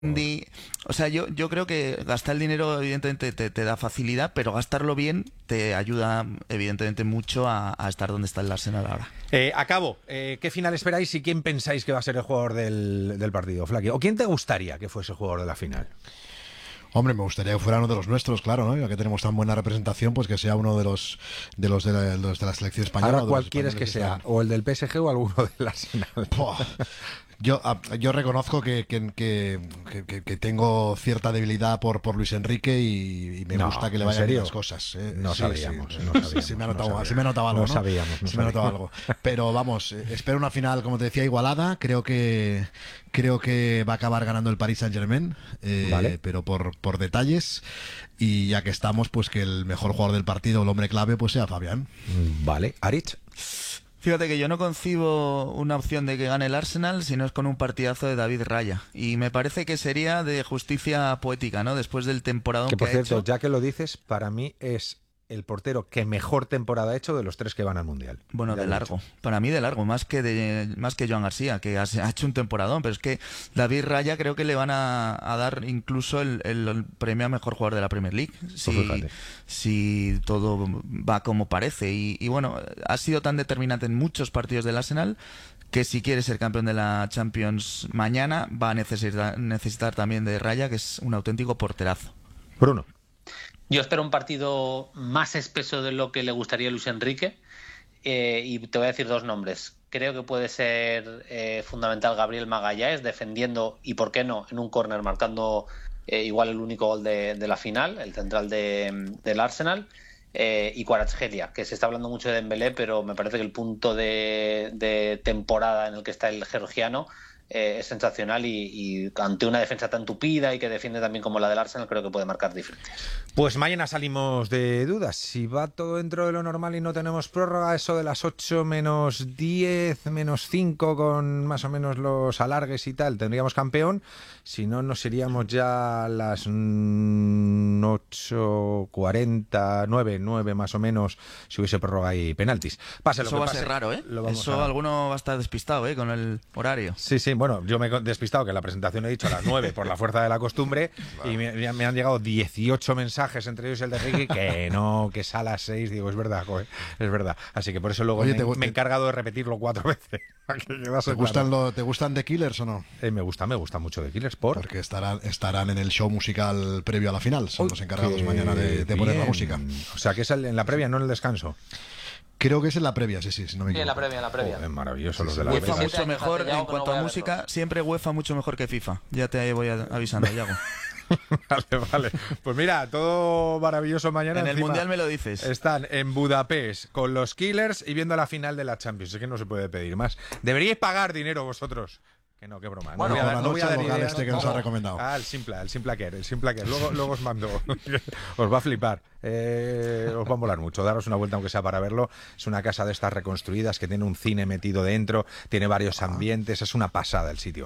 O sea, yo creo que gastar el dinero evidentemente te da facilidad, pero gastarlo bien te ayuda evidentemente mucho a estar donde está el Arsenal ahora. Acabo. ¿Qué final esperáis y quién pensáis que va a ser el jugador del partido, Flaky? ¿O quién te gustaría que fuese el jugador de la final? Hombre, me gustaría que fuera uno de los nuestros, claro, ¿no? Ya que tenemos tan buena representación, pues que sea uno de los de la selección española. Ahora, ¿cuál quieres que sea? ¿O el del PSG o alguno del Arsenal? Yo reconozco que tengo cierta debilidad por Luis Enrique y me gusta que le vayan bien las cosas. No sabíamos. Sí, me ha notado algo, ¿no? Sabíamos. Algo. Pero vamos, espero una final, como te decía, igualada. Creo que va a acabar ganando el Paris Saint-Germain, vale. Pero por detalles. Y ya que estamos, pues que el mejor jugador del partido, el hombre clave, pues sea Fabián. Vale. Aritz. Fíjate que yo no concibo una opción de que gane el Arsenal si no es con un partidazo de David Raya. Y me parece que sería de justicia poética, ¿no? Después del temporadón que por ha cierto, hecho. ya que lo dices, para mí es el portero que mejor temporada ha hecho de los 3 que van al Mundial. Bueno, de largo. Para mí de largo, más que Joan García, que ha hecho un temporadón. Pero es que David Raya creo que le van a dar incluso el premio a mejor jugador de la Premier League. Si todo va como parece. Y bueno, ha sido tan determinante en muchos partidos del Arsenal que si quiere ser campeón de la Champions mañana va a necesitar también de Raya, que es un auténtico porterazo. Bruno. Yo espero un partido más espeso de lo que le gustaría a Luis Enrique, y te voy a decir 2 nombres. Creo que puede ser fundamental Gabriel Magalhães defendiendo y, por qué no, en un córner marcando igual el único gol de la final, el central del Arsenal, y Kvaratskhelia, que se está hablando mucho de Dembélé, pero me parece que el punto de temporada en el que está el georgiano es sensacional y ante una defensa tan tupida y que defiende también como la del Arsenal, creo que puede marcar diferencias. Pues mañana salimos de dudas. Si va todo dentro de lo normal y no tenemos prórroga, eso de las 8 menos 10, menos 5 con más o menos los alargues y tal, tendríamos campeón. Si no, nos iríamos ya a las 8:40, 9 más o menos, si hubiese prórroga y penaltis. Pase lo que pase. Eso va a ser raro, ¿eh? Alguno va a estar despistado, ¿eh? Con el horario. Sí, bueno, yo me he despistado, que en la presentación he dicho a las 9 por la fuerza de la costumbre, y me han llegado 18 mensajes, entre ellos el de Ricky, que es a las 6. Digo, es verdad, joder, es verdad. Así que por eso luego me he encargado de repetirlo 4 veces. ¿Te gustan The Killers o no? Me gusta mucho The Killers. Porque estarán en el show musical previo a la final. Son los encargados mañana de poner la música. O sea, que es en la previa, no en el descanso. Creo que es en la previa, sí, si no me equivoco. En la previa. Es maravilloso los de la UEFA previa. mucho mejor, en cuanto a música, siempre UEFA mucho mejor que FIFA. Ya te voy avisando, Yago. Vale. Pues mira, todo maravilloso mañana. En el Mundial me lo dices. Están en Budapest con los Killers y viendo la final de la Champions. Es que no se puede pedir más. Deberíais pagar dinero vosotros. Que no, qué broma. Bueno, no voy a dar ideas, que nos ha recomendado. El Simplaquer. Luego os mando. Os va a flipar. Os va a molar mucho. Daros una vuelta, aunque sea para verlo. Es una casa de estas reconstruidas que tiene un cine metido dentro, tiene varios ambientes. Es una pasada el sitio.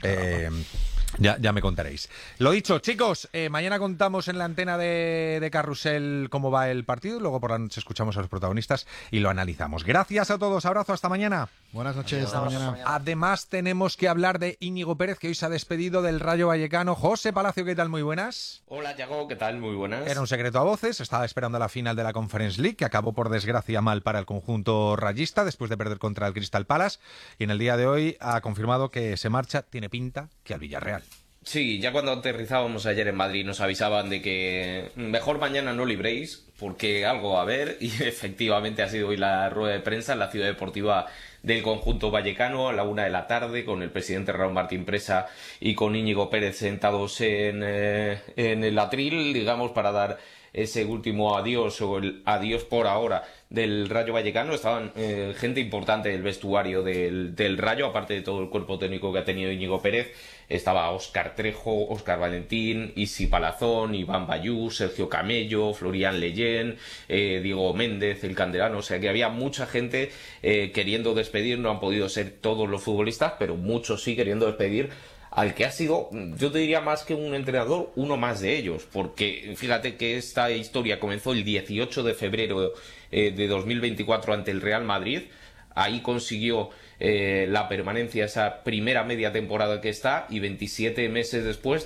Ya me contaréis. Lo dicho, chicos, mañana contamos en la antena de Carrusel cómo va el partido. Luego por la noche escuchamos a los protagonistas y lo analizamos. Gracias a todos. Abrazo. Hasta mañana. Buenas noches. Hasta mañana. Además, tenemos que hablar de Íñigo Pérez, que hoy se ha despedido del Rayo Vallecano. José Palacio, ¿qué tal? Muy buenas. Hola, Yago, ¿qué tal? Muy buenas. Era un secreto a voces. Estaba esperando la final de la Conference League, que acabó por desgracia mal para el conjunto rayista después de perder contra el Crystal Palace. Y en el día de hoy ha confirmado que se marcha. Tiene pinta que al Villarreal. Sí, ya cuando aterrizábamos ayer en Madrid nos avisaban de que mejor mañana no libréis, porque algo va a haber, y efectivamente ha sido hoy la rueda de prensa en la ciudad deportiva del conjunto vallecano a la 1 de la tarde, con el presidente Raúl Martín Presa y con Íñigo Pérez sentados en el atril, digamos, para dar ese último adiós, o el adiós por ahora del Rayo Vallecano. Estaban gente importante del vestuario del Rayo, aparte de todo el cuerpo técnico que ha tenido Íñigo Pérez. Estaba Óscar Trejo, Óscar Valentín, Isi Palazón, Iván Bayú, Sergio Camello, Florian Leyen, Diego Méndez, el Candelano. O sea que había mucha gente queriendo despedir. No han podido ser todos los futbolistas, pero muchos sí queriendo despedir al que ha sido, yo te diría, más que un entrenador, uno más de ellos, porque fíjate que esta historia comenzó el 18 de febrero de 2024 ante el Real Madrid. Ahí consiguió la permanencia esa primera media temporada que está, y 27 meses después